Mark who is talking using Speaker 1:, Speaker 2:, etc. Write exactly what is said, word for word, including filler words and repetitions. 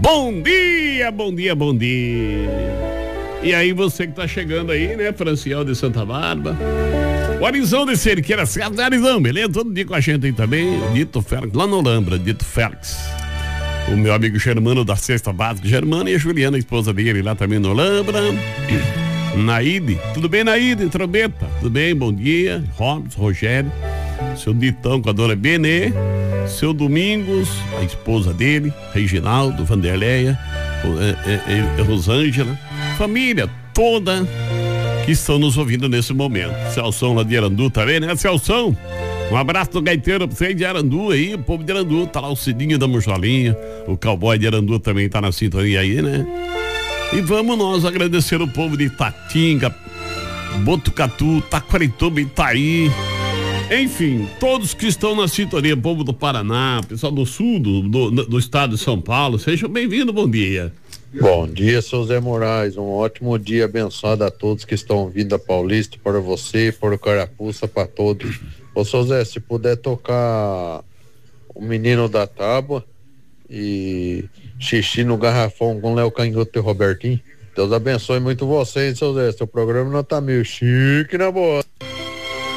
Speaker 1: Bom dia, bom dia, bom dia. E aí você que tá chegando aí, né, Franciel de Santa Bárbara. O Arizão de Cerqueira, Arizão, beleza? Todo dia com a gente aí também, Dito Félix, lá no Olambra, Dito Félix. O meu amigo Germano da Cesta Básica, Germano, e a Juliana, a esposa dele, lá também no Olambra. Naide, tudo bem, Naide? Trombeta, tudo bem? Bom dia. Robson, Rogério, seu Ditão com a dona Benê, seu Domingos, a esposa dele, Reginaldo, Vanderleia, é, é, é, Rosângela, família toda que estão nos ouvindo nesse momento. Celção lá de Arandu também, né, Celção? Um abraço do gaiteiro pra vocês de Arandu aí, o povo de Arandu, tá lá o Cidinho da Mojolinha, o cowboy de Arandu também tá na sintonia aí, né? E vamos nós agradecer o povo de Itatinga, Botucatu, Taquarituba, Itaí, enfim, todos que estão na sintonia, povo do Paraná, pessoal do sul do, do, do estado de São Paulo, sejam bem-vindos, bom dia.
Speaker 2: Bom dia, seu Zé Moraes, um ótimo dia abençoado a todos que estão vindo a Paulista, para você, para o Carapuça, para todos. Ô, seu Zé, se puder tocar o Menino da Tábua e Xixi no Garrafão com Léo Canhoto e Robertinho, Deus abençoe muito vocês, seu Zé, seu programa não tá meio chique na boa.